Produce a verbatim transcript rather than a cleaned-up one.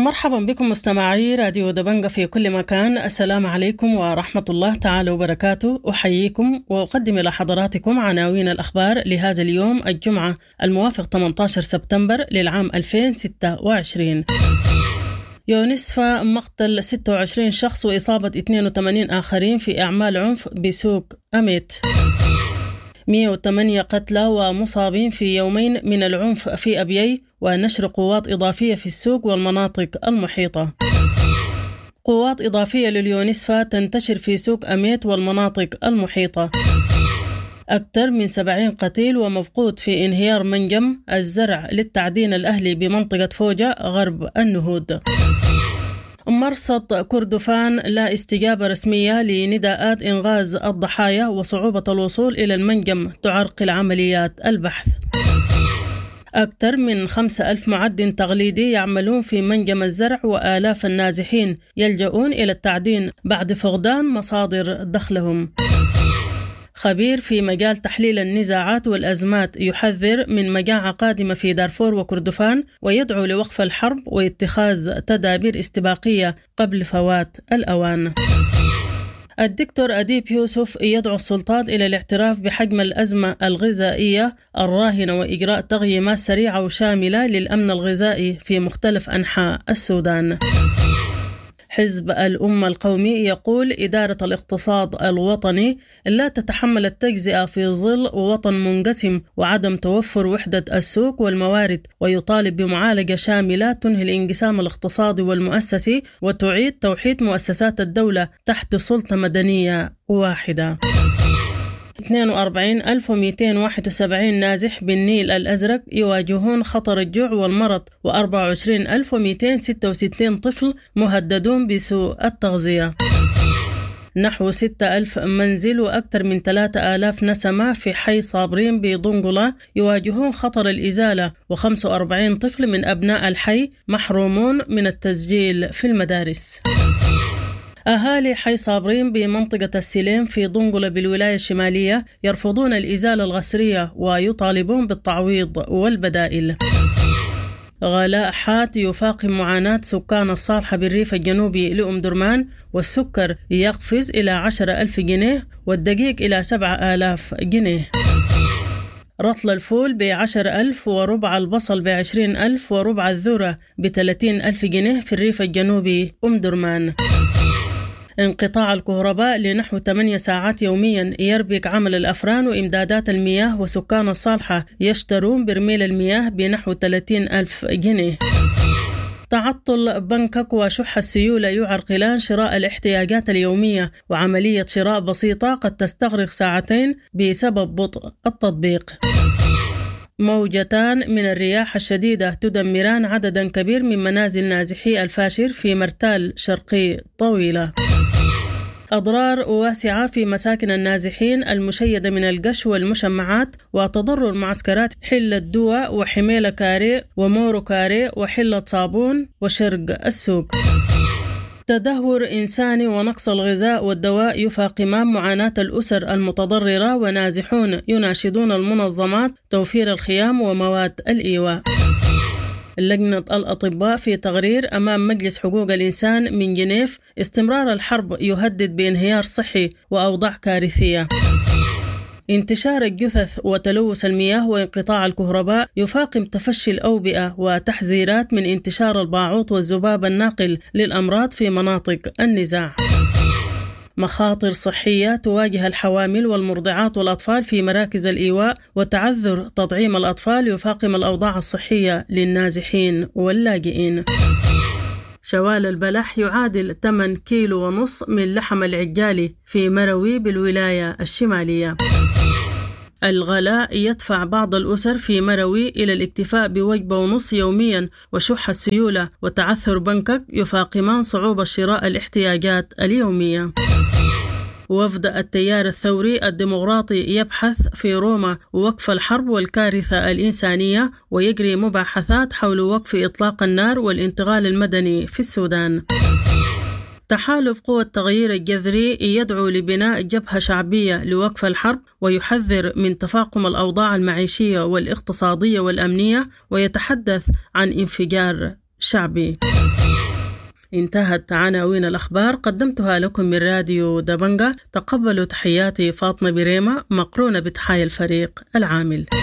مرحبا بكم مستمعي راديو دبنجة في كل مكان. السلام عليكم ورحمة الله تعالى وبركاته. أحييكم وأقدم إلى حضراتكم عناوين الأخبار لهذا اليوم الجمعة الموافق ثمانية عشر سبتمبر للعام ألفين وستة وعشرين. يونسفا مقتل ستة وعشرين شخص وإصابة اثنين وثمانين آخرين في أعمال عنف بسوق أميت. مئة وثمانية قتلى ومصابين في يومين من العنف في أبيي، ونشر قوات إضافية في السوق والمناطق المحيطة. قوات إضافية لليونسفا تنتشر في سوق أميت والمناطق المحيطة. أكثر من سبعين قتيل ومفقود في انهيار منجم الزرع للتعدين الأهلي بمنطقة فوجة غرب النهود. مرصد كردفان لا استجابة رسمية لنداءات إنقاذ الضحايا وصعوبة الوصول إلى المنجم تعرقل عمليات البحث. أكثر من خمسة ألف معدن تقليدي يعملون في منجم الزرع، وآلاف النازحين يلجؤون إلى التعدين بعد فقدان مصادر دخلهم. خبير في مجال تحليل النزاعات والأزمات يحذر من مجاعة قادمة في دارفور وكردفان، ويدعو لوقف الحرب واتخاذ تدابير استباقية قبل فوات الأوان. الدكتور أديب يوسف يدعو السلطات إلى الاعتراف بحجم الأزمة الغذائية الراهنة وإجراء تقييمات سريعة وشاملة للأمن الغذائي في مختلف أنحاء السودان. حزب الأمة القومي يقول إدارة الاقتصاد الوطني لا تتحمل التجزئة في ظل وطن منقسم وعدم توفر وحدة السوق والموارد، ويطالب بمعالجة شاملة تنهي الانقسام الاقتصادي والمؤسسي وتعيد توحيد مؤسسات الدولة تحت سلطة مدنية واحدة. اثنين وأربعين ألف ومئتين وواحد وسبعين نازح بالنيل الأزرق يواجهون خطر الجوع والمرض، وأربعة وعشرين ألف ومئتين وستة وستين طفل مهددون بسوء التغذية. نحو ستة ألف منزل وأكثر من ثلاثة آلاف نسمة في حي صابرين بضنقلة يواجهون خطر الإزالة، وخمسة وأربعين طفل من أبناء الحي محرومون من التسجيل في المدارس. أهالي حي صابرين بمنطقة السليم في ضنقلة بالولاية الشمالية يرفضون الإزالة الغسرية ويطالبون بالتعويض والبدائل. غلاء حاد يفاقم معاناة سكان الصالحة بالريف الجنوبي لأم درمان، والسكر يقفز إلى عشرة ألف جنيه والدقيق إلى سبعة آلاف جنيه. رطل الفول بعشر ألف، وربع البصل بعشرين ألف، وربع الذرة بثلاثين ألف جنيه في الريف الجنوبي أم درمان. انقطاع الكهرباء لنحو ثمانية ساعات يوميا يربك عمل الأفران وإمدادات المياه، وسكان الصالحة يشترون برميل المياه بنحو ثلاثين ألف جنيه. تعطل بنكك وشح السيولة يعرقلان شراء الاحتياجات اليومية، وعملية شراء بسيطة قد تستغرق ساعتين بسبب بطء التطبيق. موجتان من الرياح الشديدة تدمران عددا كبير من منازل نازحي الفاشر في مرتال شرقي طويلة. أضرار واسعة في مساكن النازحين المشيدة من القش والمشمعات، وتضرر معسكرات حلة دواء وحميلة كاري ومورو كاري وحلة صابون وشرق السوق. تدهور إنساني ونقص الغذاء والدواء يفاقمان معاناة الأسر المتضررة، ونازحون يناشدون المنظمات توفير الخيام ومواد الإيواء. لجنة الأطباء في تقرير أمام مجلس حقوق الإنسان من جنيف استمرار الحرب يهدد بانهيار صحي وأوضاع كارثية. انتشار الجثث وتلوث المياه وانقطاع الكهرباء يفاقم تفشي الأوبئة، وتحذيرات من انتشار الباعوض والذباب الناقل للأمراض في مناطق النزاع. مخاطر صحية تواجه الحوامل والمرضعات والأطفال في مراكز الإيواء، وتعذر تطعيم الأطفال يفاقم الأوضاع الصحية للنازحين واللاجئين. شوال البلح يعادل ثمانية كيلو ونص من لحم العجالي في مروي بالولاية الشمالية. الغلاء يدفع بعض الأسر في مروي إلى الاكتفاء بوجبة ونص يوميا، وشح السيولة وتعثر بنكك يفاقمان صعوبة شراء الاحتياجات اليومية. وفد التيار الثوري الديمقراطي يبحث في روما وقف الحرب والكارثة الإنسانية، ويجري مباحثات حول وقف إطلاق النار والانتقال المدني في السودان. تحالف قوى التغيير الجذري يدعو لبناء جبهة شعبية لوقف الحرب، ويحذر من تفاقم الأوضاع المعيشية والاقتصادية والأمنية، ويتحدث عن انفجار شعبي. انتهت عناوين الأخبار قدمتها لكم من راديو دبنجة. تقبلوا تحياتي فاطمة بريمة مقرونة بتحايا الفريق العامل.